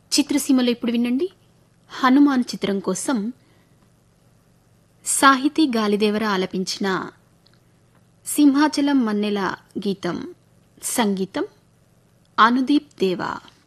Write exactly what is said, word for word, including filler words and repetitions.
చిత్రసీమలో ఇప్పుడు వినండి హనుమాన్ చిత్రం కోసం సాహితీ గాలిదేవర ఆలపించిన సింహాచలం మన్నెల గీతం, సంగీతం అనుదీప్ దేవా.